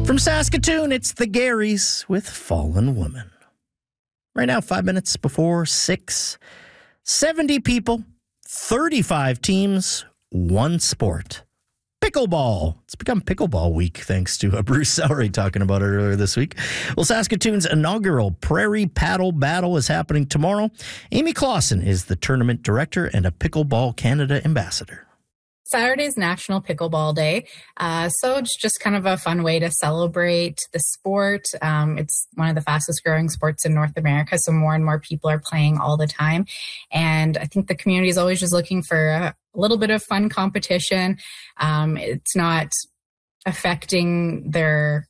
From Saskatoon, it's the Garys with Fallen Woman. Right now, 5 minutes before 6, 70 people, 35 teams, one sport. Pickleball. It's become pickleball week thanks to Bruce Sellery talking about it earlier this week. Well, Saskatoon's inaugural Prairie Paddle Battle is happening tomorrow. Amy Clausen is the tournament director and a Pickleball Canada ambassador. Saturday's National Pickleball Day, so it's just kind of a fun way to celebrate the sport. It's one of the fastest growing sports in North America, so more and more people are playing all the time. And I think the community is always just looking for a little bit of fun competition. It's not affecting their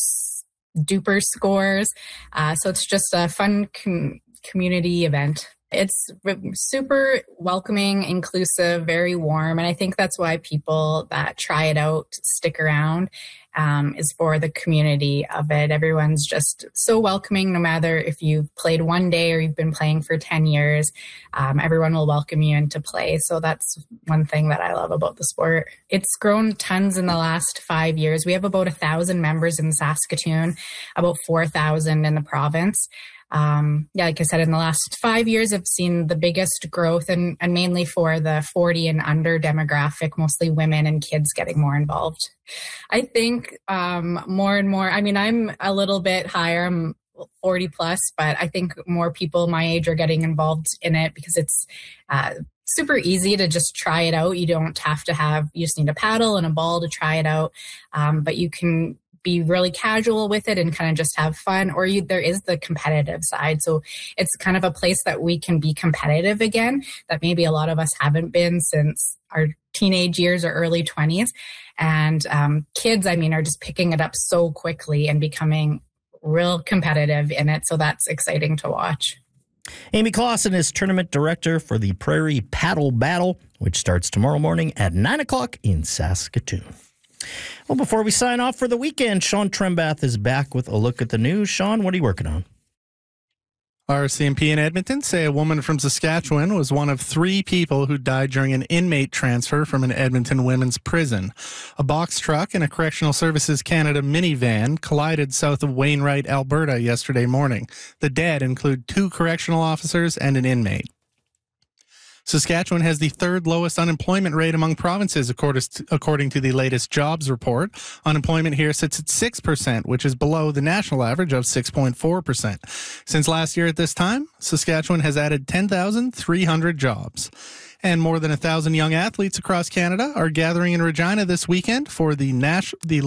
duper scores, so it's just a fun community event. It's super welcoming, inclusive, very warm. And I think that's why people that try it out stick around, is for the community of it. Everyone's just so welcoming, no matter if you've played one day or you've been playing for 10 years. Everyone will welcome you into play. So that's one thing that I love about the sport. It's grown tons in the last 5 years. We have about 1,000 members in Saskatoon, about 4,000 in the province. Like I said, in the last 5 years, I've seen the biggest growth and mainly for the 40 and under demographic, mostly women and kids getting more involved. I think more and more, I mean, I'm a little bit higher, I'm 40 plus, but I think more people my age are getting involved in it because it's super easy to just try it out. You don't have to you just need a paddle and a ball to try it out, but you can be really casual with it and kind of just have fun, or there is the competitive side. So it's kind of a place that we can be competitive again, that maybe a lot of us haven't been since our teenage years or early 20s. And kids, I mean, are just picking it up so quickly and becoming real competitive in it. So that's exciting to watch. Amy Clausen is tournament director for the Prairie Paddle Battle, which starts tomorrow morning at 9 o'clock in Saskatoon. Well, before we sign off for the weekend, Sean Trembath is back with a look at the news. Sean, what are you working on? RCMP in Edmonton say a woman from Saskatchewan was one of 3 people who died during an inmate transfer from an Edmonton women's prison. A box truck and a Correctional Services Canada minivan collided south of Wainwright, Alberta yesterday morning. The dead include 2 correctional officers and an inmate. Saskatchewan has the 3rd lowest unemployment rate among provinces, according to the latest jobs report. Unemployment here sits at 6%, which is below the national average of 6.4%. Since last year at this time, Saskatchewan has added 10,300 jobs. And more than 1,000 young athletes across Canada are gathering in Regina this weekend for the